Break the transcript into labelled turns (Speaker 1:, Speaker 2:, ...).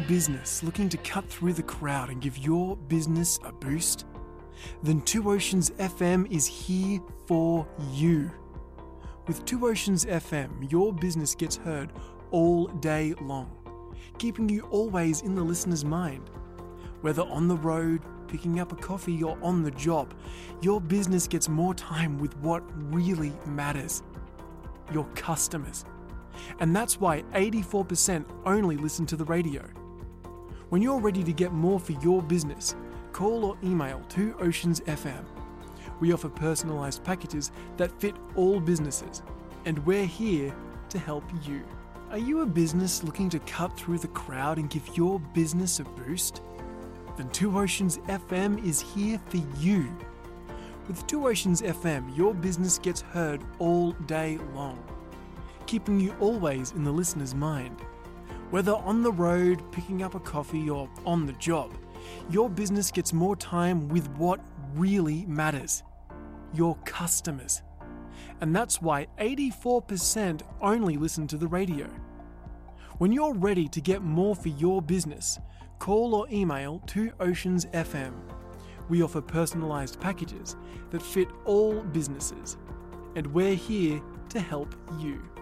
Speaker 1: business looking to cut through the crowd and give your business a boost? Then Two Oceans FM is here for you. With Two Oceans FM, your business gets heard all day long, keeping you always in the listener's mind. Whether on the road, picking up a coffee, or on the job, your business gets more time with what really matters: your customers. And that's why 84% only listen to the radio. When you're ready to get more for your business, call or email Two Oceans FM. We offer personalised packages that fit all businesses, and we're here to help you. Are you a business looking to cut through the crowd and give your business a boost? Then Two Oceans FM is here for you. With Two Oceans FM, your business gets heard all day long, keeping you always in the listener's mind. Whether on the road, picking up a coffee, or on the job, your business gets more time with what really matters: your customers. And that's why 84% only listen to the radio. When you're ready to get more for your business, call or email Two Oceans FM. We offer personalised packages that fit all businesses, and we're here to help you.